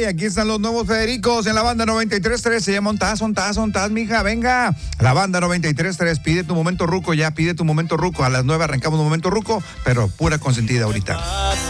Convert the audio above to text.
aquí están los nuevos Federicos en la banda 93.3. Se llama Ontaz, mija, venga. La banda 93.3, pide tu momento ruco ya, pide tu momento ruco. A las 9 arrancamos un momento ruco, pero pura consentida ahorita.